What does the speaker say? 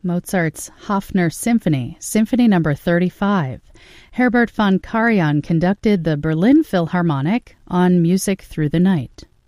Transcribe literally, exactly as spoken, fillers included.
Mozart's Hofner Symphony, Symphony Number thirty-five. Herbert von Karajan conducted the Berlin Philharmonic on Music Through the Night.